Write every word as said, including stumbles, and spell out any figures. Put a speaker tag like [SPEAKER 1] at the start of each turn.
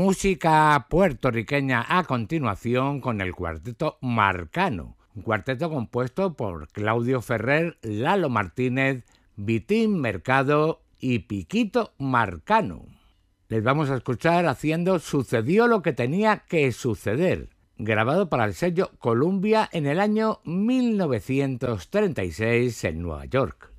[SPEAKER 1] música puertorriqueña a continuación con el cuarteto Marcano, un cuarteto compuesto por Claudio Ferrer, Lalo Martínez, Vitín Mercado y Piquito Marcano. Les vamos a escuchar haciendo Sucedió lo que tenía que suceder, grabado para el sello Columbia en el año mil novecientos treinta y seis en Nueva York.